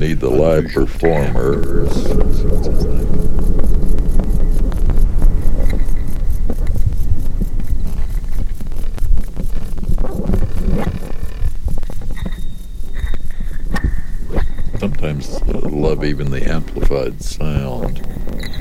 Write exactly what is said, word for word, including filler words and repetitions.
need the live performer. Sometimes I love even the amplified sound.